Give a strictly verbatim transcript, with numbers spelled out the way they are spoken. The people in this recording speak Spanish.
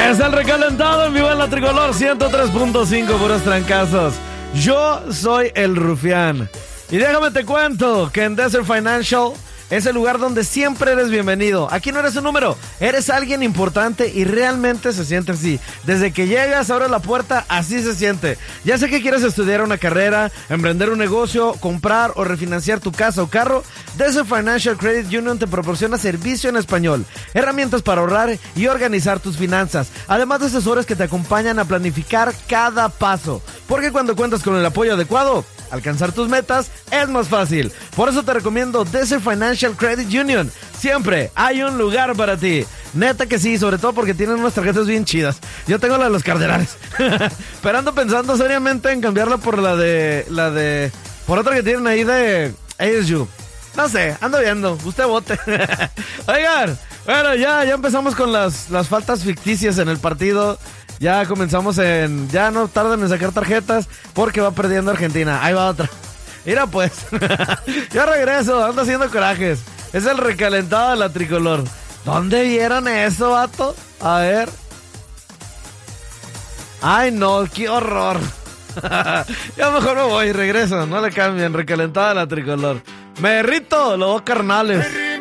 Es el recalentado en vivo en la Tricolor ciento tres punto cinco, puros trancazos. Yo soy el Rufián. Y déjame te cuento que en Desert Financial es el lugar donde siempre eres bienvenido. Aquí no eres un número, eres alguien importante y realmente se siente así. Desde que llegas, abres la puerta, así se siente. Ya sé que quieres estudiar una carrera, emprender un negocio, comprar o refinanciar tu casa o carro. Desert Financial Credit Union te proporciona servicio en español, herramientas para ahorrar y organizar tus finanzas, además de asesores que te acompañan a planificar cada paso. Porque cuando cuentas con el apoyo adecuado, alcanzar tus metas es más fácil. Por eso te recomiendo Desert Financial Credit Union. Siempre hay un lugar para ti. Neta que sí, sobre todo porque tienen unas tarjetas bien chidas. Yo tengo la de los Cardenales. Pero ando pensando seriamente en cambiarla por la de... La de... Por otra que tienen ahí de A S U. No sé, ando viendo. Usted vote. Oigan, bueno, ya, ya empezamos con las, las faltas ficticias en el partido. Ya comenzamos en... Ya no tardan en sacar tarjetas porque va perdiendo Argentina. Ahí va otra. Mira pues. Ya regreso, ando haciendo corajes. Es el recalentado de la Tricolor. ¿Dónde vieron eso, vato? A ver. Ay, no, qué horror. Ya mejor me voy, regreso. No le cambien, recalentado de la Tricolor. Me derrito, los dos carnales.